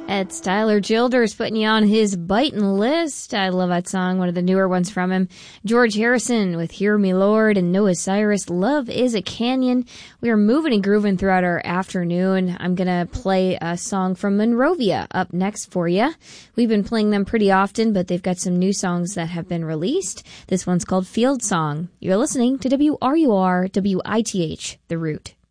It's Tyler Childers putting you on his biting list. I love that song, one of the newer ones from him. George Harrison with Hear Me Lord and Noah Cyrus, Love is a Canyon. We are moving and grooving throughout our afternoon. I'm going to play a song from Monrovia up next for you. We've been playing them pretty often, but they've got some new songs that have been released. This one's called Field Song. You're listening to WRUR WITH, The Root.